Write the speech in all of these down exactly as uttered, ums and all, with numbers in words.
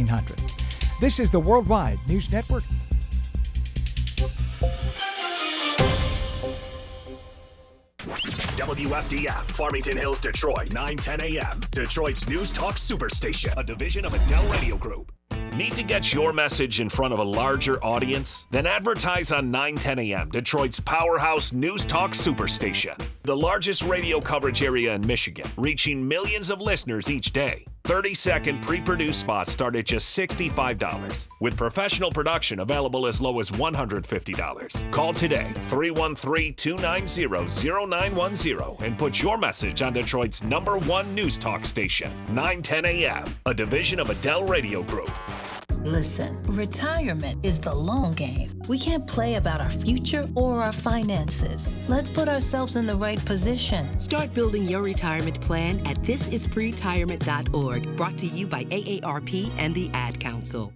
thirteen hundred. This is the Worldwide News Network. W F D F, Farmington Hills, Detroit, nine ten a.m. Detroit's News Talk Superstation, a division of Adele Radio Group. Need to get your message in front of a larger audience? Then advertise on nine ten a.m., Detroit's powerhouse News Talk Superstation. The largest radio coverage area in Michigan, reaching millions of listeners each day. thirty-second pre-produced spots start at just sixty-five dollars, with professional production available as low as one hundred fifty dollars. Call today, three one three, two nine zero, zero nine one zero, and put your message on Detroit's number one news talk station, nine ten a.m., a division of Adele Radio Group. Listen, retirement is the long game. We can't play about our future or our finances. Let's put ourselves in the right position. Start building your retirement plan at this is pretirement dot org. Brought to you by A A R P and the Ad Council.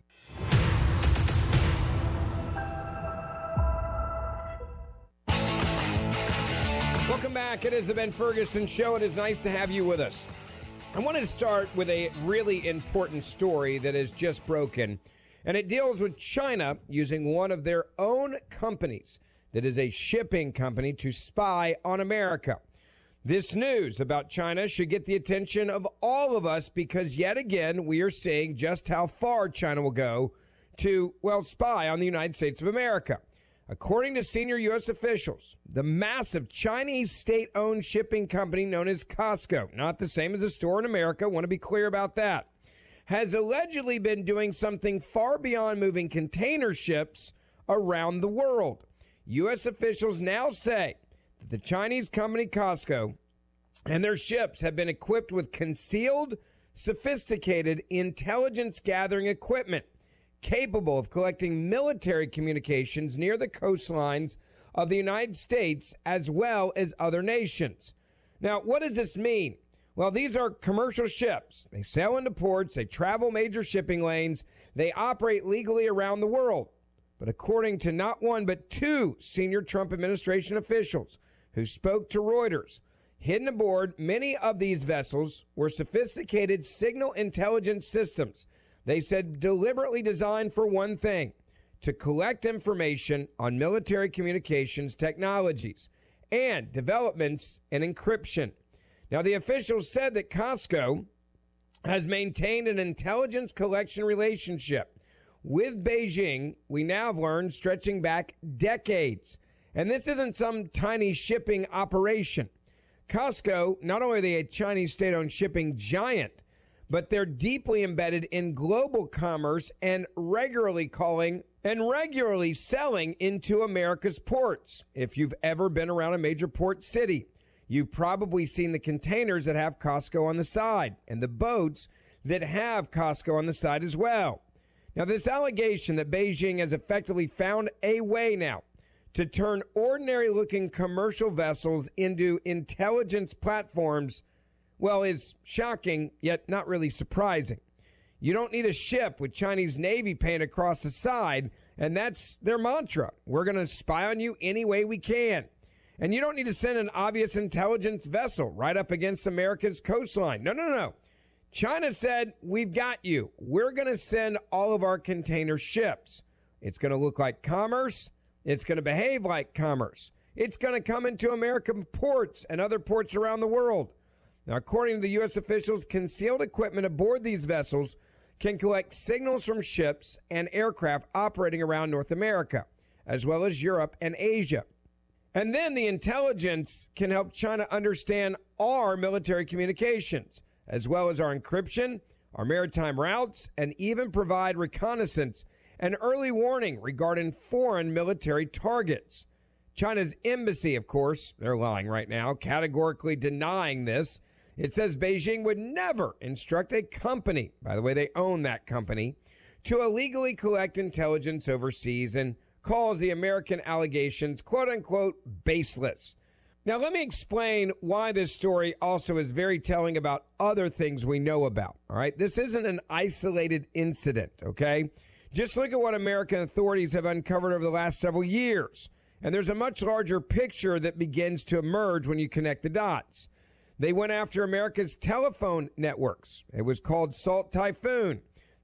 Welcome back. It is the Ben Ferguson Show. It is nice to have you with us. I want to start with a really important story that has just broken, and it deals with China using one of their own companies that is a shipping company to spy on America. This news about China should get the attention of all of us because yet again we are seeing just how far China will go to, well, spy on the United States of America. According to senior U S officials, the massive Chinese state-owned shipping company known as COSCO, not the same as a store in America, want to be clear about that, has allegedly been doing something far beyond moving container ships around the world. U S officials now say that the Chinese company COSCO and their ships have been equipped with concealed, sophisticated intelligence-gathering equipment capable of collecting military communications near the coastlines of the United States as well as other nations. Now, what does this mean? Well, these are commercial ships. They sail into ports, they travel major shipping lanes, they operate legally around the world. But according to not one but two senior Trump administration officials who spoke to Reuters, hidden aboard many of these vessels were sophisticated signal intelligence systems. They said deliberately designed for one thing, to collect information on military communications technologies and developments in encryption. Now, the officials said that COSCO has maintained an intelligence collection relationship with Beijing, we now have learned, stretching back decades. And this isn't some tiny shipping operation. COSCO, not only are they a Chinese state-owned shipping giant, but they're deeply embedded in global commerce and regularly calling and regularly selling into America's ports. If you've ever been around a major port city, you've probably seen the containers that have COSCO on the side and the boats that have COSCO on the side as well. Now, this allegation that Beijing has effectively found a way now to turn ordinary-looking commercial vessels into intelligence platforms, well, is shocking, yet not really surprising. You don't need a ship with Chinese Navy paint across the side, and that's their mantra. We're going to spy on you any way we can. And you don't need to send an obvious intelligence vessel right up against America's coastline. No, no, no. China said, we've got you. We're going to send all of our container ships. It's going to look like commerce. It's going to behave like commerce. It's going to come into American ports and other ports around the world. Now, according to the U S officials, concealed equipment aboard these vessels can collect signals from ships and aircraft operating around North America, as well as Europe and Asia. And then the intelligence can help China understand our military communications, as well as our encryption, our maritime routes, and even provide reconnaissance and early warning regarding foreign military targets. China's embassy, of course, they're lying right now, categorically denying this. It says Beijing would never instruct a company, by the way, they own that company, to illegally collect intelligence overseas and calls the American allegations, quote-unquote, baseless. Now, let me explain why this story also is very telling about other things we know about, all right? This isn't an isolated incident, okay? Just look at what American authorities have uncovered over the last several years. And there's a much larger picture that begins to emerge when you connect the dots. They went after America's telephone networks. It was called Salt Typhoon.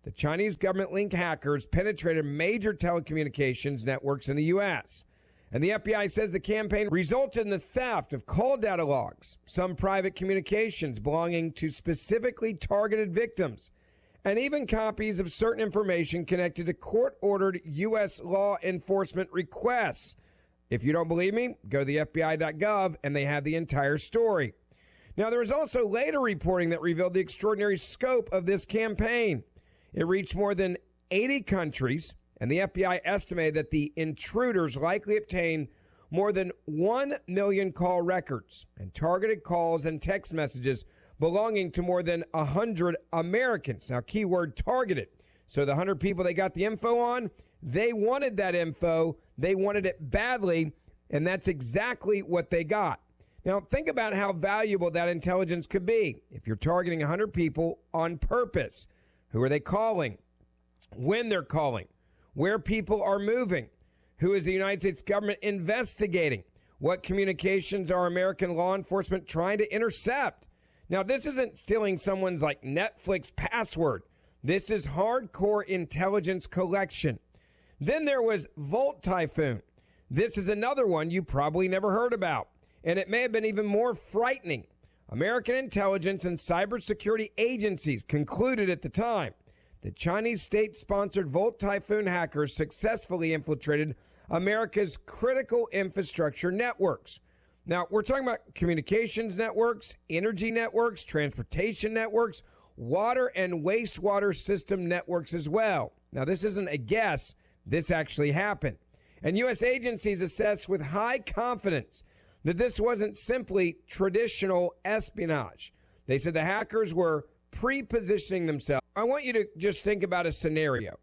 the Chinese government-linked hackers penetrated major telecommunications networks in the U S. And the F B I says the campaign resulted in the theft of call data logs, some private communications belonging to specifically targeted victims, and even copies of certain information connected to court-ordered U S law enforcement requests. If you don't believe me, go to the F B I dot gov and they have the entire story. Now, there was also later reporting that revealed the extraordinary scope of this campaign. It reached more than eighty countries, and the F B I estimated that the intruders likely obtained more than one million call records and targeted calls and text messages belonging to more than one hundred Americans. Now, keyword targeted. So the one hundred people they got the info on, they wanted that info. They wanted it badly, and that's exactly what they got. Now, think about how valuable that intelligence could be if you're targeting one hundred people on purpose. Who are they calling? When they're calling? Where people are moving? Who is the United States government investigating? What communications are American law enforcement trying to intercept? Now, this isn't stealing someone's like Netflix password. This is hardcore intelligence collection. Then there was Volt Typhoon. This is another one you probably never heard about, and it may have been even more frightening. American intelligence and cybersecurity agencies concluded at the time that Chinese state-sponsored Volt Typhoon hackers successfully infiltrated America's critical infrastructure networks. Now, we're talking about communications networks, energy networks, transportation networks, water and wastewater system networks as well. Now, this isn't a guess. This actually happened. And U S agencies assessed with high confidence that this wasn't simply traditional espionage. They said the hackers were pre-positioning themselves. I want you to just think about a scenario.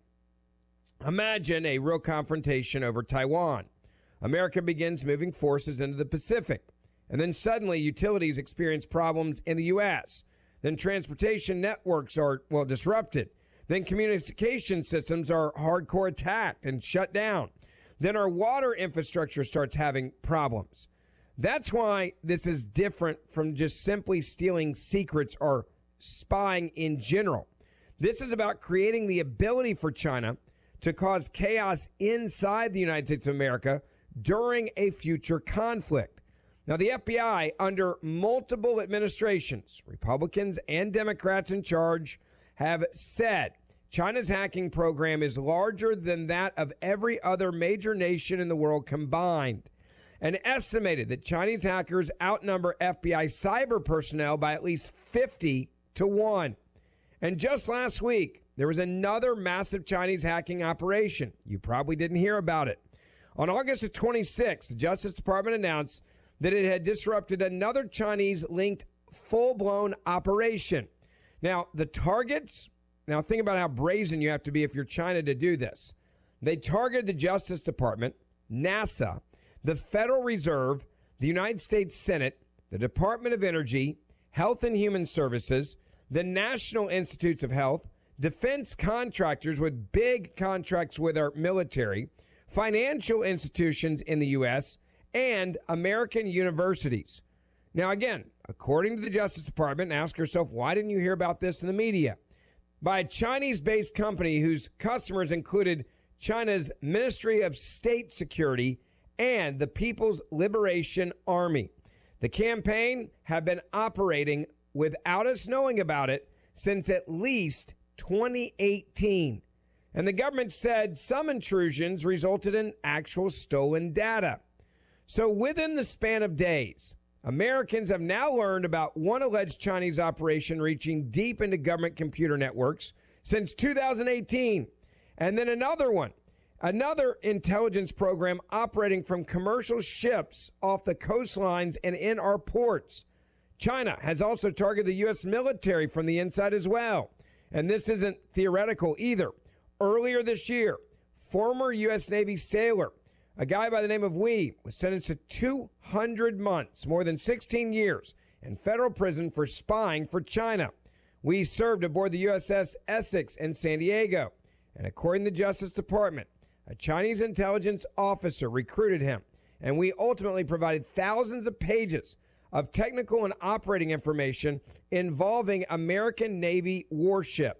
Imagine a real confrontation over Taiwan. America begins moving forces into the Pacific, and then suddenly utilities experience problems in the U S. Then transportation networks are, well, disrupted. Then communication systems are hardcore attacked and shut down. Then our water infrastructure starts having problems. That's why this is different from just simply stealing secrets or spying in general. This is about creating the ability for China to cause chaos inside the United States of America during a future conflict. Now, the F B I, under multiple administrations, Republicans and Democrats in charge, have said China's hacking program is larger than that of every other major nation in the world combined, and estimated that Chinese hackers outnumber F B I cyber personnel by at least fifty to one. And just last week, there was another massive Chinese hacking operation. You probably didn't hear about it. On August the twenty-sixth, the Justice Department announced that it had disrupted another Chinese-linked full-blown operation. Now, the targets, now think about how brazen you have to be if you're China to do this. They targeted the Justice Department, NASA, the Federal Reserve, the United States Senate, the Department of Energy, Health and Human Services, the National Institutes of Health, defense contractors with big contracts with our military, financial institutions in the U S, and American universities. Now, again, according to the Justice Department, ask yourself, why didn't you hear about this in the media? By a Chinese-based company whose customers included China's Ministry of State Security and the People's Liberation Army. The campaign had been operating without us knowing about it since at least twenty eighteen. And the government said some intrusions resulted in actual stolen data. So within the span of days, Americans have now learned about one alleged Chinese operation reaching deep into government computer networks since two thousand eighteen. And then another one, another intelligence program operating from commercial ships off the coastlines and in our ports. China has also targeted the U S military from the inside as well. And this isn't theoretical either. Earlier this year, former U S Navy sailor, a guy by the name of Wee, was sentenced to two hundred months, more than sixteen years, in federal prison for spying for China. Wee served aboard the U S S Essex in San Diego. And according to the Justice Department, a Chinese intelligence officer recruited him, and Wee ultimately provided thousands of pages of technical and operating information involving American Navy warships.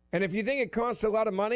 And if you think it costs a lot of money,